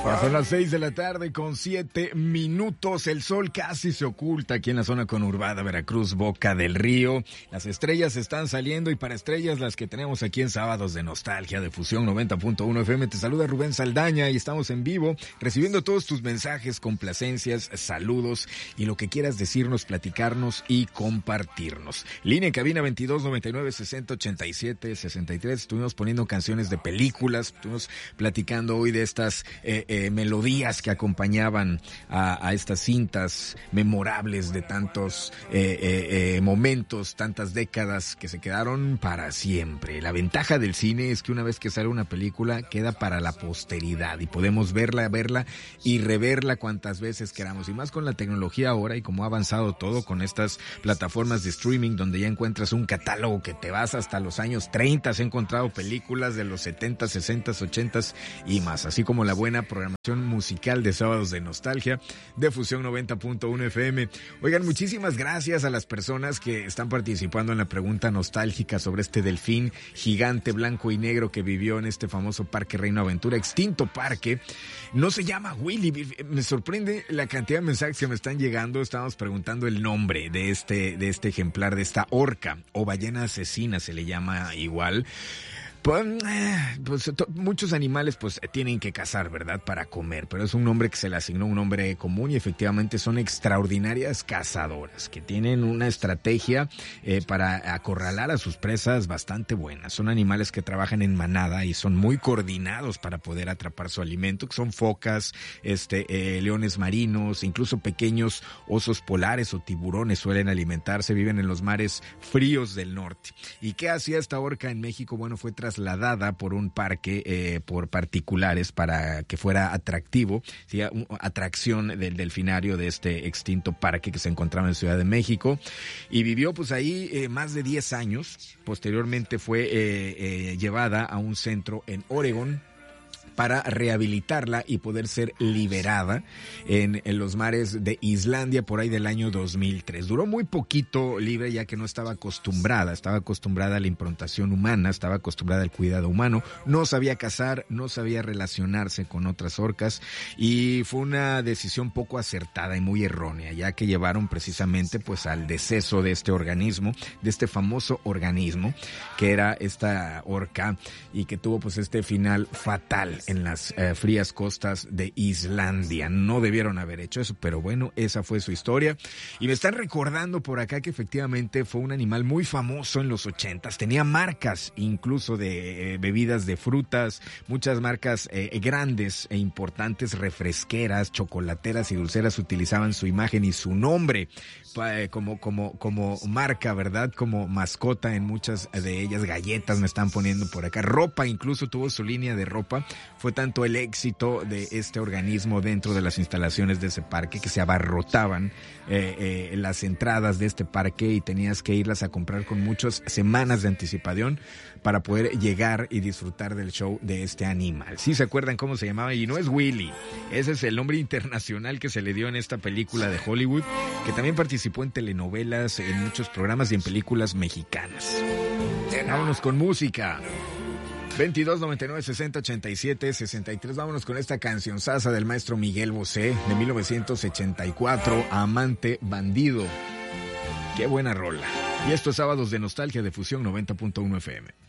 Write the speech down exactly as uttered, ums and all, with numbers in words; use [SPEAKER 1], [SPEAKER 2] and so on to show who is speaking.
[SPEAKER 1] Ya son las seis de la tarde con siete minutos. El sol casi se oculta aquí en la zona conurbada Veracruz, Boca del Río. Las estrellas están saliendo y para estrellas las que tenemos aquí en Sábados de Nostalgia de Fusión noventa punto uno F M. Te saluda Rubén Saldaña y estamos en vivo recibiendo todos tus mensajes, complacencias, saludos y lo que quieras decirnos, platicarnos y compartirnos. Línea en cabina veintidós noventa y nueve sesenta ochenta y siete sesenta y tres. Estuvimos poniendo canciones de películas, estuvimos platicando hoy de estas eh, eh, melodías que acompañaban a, a estas cintas memorables de tantos eh, eh, eh, momentos, tantas décadas que se quedaron para siempre. La ventaja del cine es que una vez que sale una película queda para la posteridad y podemos verla, verla y reverla cuantas veces queramos. Y más con la tecnología ahora y como ha avanzado todo con estas plataformas de streaming donde ya encuentras un catálogo que te vas hasta los años treinta. He encontrado películas de los setenta, sesenta, ochenta y más, así como la buena programación musical de Sábados de Nostalgia de Fusión noventa punto uno F M. Oigan, muchísimas gracias a las personas que están participando en la pregunta nostálgica sobre este delfín gigante blanco y negro que vivió en este famoso Parque Reino Aventura, extinto parque. No se llama Willy. Me sorprende la cantidad de mensajes que me están llegando. Estamos preguntando el nombre de este, de este ejemplar, de esta orca o ballena asesina, se le llama igual. Pues, pues to, muchos animales pues tienen que cazar, ¿verdad? Para comer, pero es un nombre que se le asignó, un nombre común y efectivamente son extraordinarias cazadoras que tienen una estrategia eh, para acorralar a sus presas bastante buena. Son animales que trabajan en manada y son muy coordinados para poder atrapar su alimento, que son focas, este, eh, leones marinos, incluso pequeños osos polares o tiburones suelen alimentarse, viven en los mares fríos del norte. ¿Y qué hacía esta orca en México? Bueno, fue tras trasladada por un parque, eh, por particulares para que fuera atractivo, ¿sí? Atracción del delfinario de este extinto parque que se encontraba en Ciudad de México y vivió pues ahí eh, más de diez años. Posteriormente fue eh, eh, llevada a un centro en Oregón para rehabilitarla y poder ser liberada en, en los mares de Islandia por ahí del año dos mil tres. Duró muy poquito libre ya que no estaba acostumbrada, estaba acostumbrada a la improntación humana, estaba acostumbrada al cuidado humano, no sabía cazar, no sabía relacionarse con otras orcas y fue una decisión poco acertada y muy errónea, ya que llevaron precisamente pues al deceso de este organismo, de este famoso organismo que era esta orca y que tuvo pues este final fatal en las eh, frías costas de Islandia. No debieron haber hecho eso, pero bueno, esa fue su historia. Y me están recordando por acá que efectivamente fue un animal muy famoso en los ochentas. Tenía marcas incluso de eh, bebidas de frutas, muchas marcas eh, grandes e importantes, refresqueras, chocolateras y dulceras utilizaban su imagen y su nombre eh, como, como, como marca, ¿verdad? Como mascota en muchas de ellas. Galletas me están poniendo por acá. Ropa, incluso tuvo su línea de ropa. Fue tanto el éxito de este organismo dentro de las instalaciones de ese parque que se abarrotaban eh, eh, las entradas de este parque y tenías que irlas a comprar con muchas semanas de anticipación para poder llegar y disfrutar del show de este animal. ¿Sí se acuerdan cómo se llamaba? Y no es Willy, ese es el nombre internacional que se le dio en esta película de Hollywood, que también participó en telenovelas, en muchos programas y en películas mexicanas. Vámonos con música. veintidós noventa y nueve sesenta ochenta y siete sesenta y tres. Vámonos con esta cancionzaza del maestro Miguel Bosé de mil novecientos ochenta y cuatro, Amante Bandido. Qué buena rola. Y esto es Sábados de Nostalgia de Fusión noventa punto uno F M.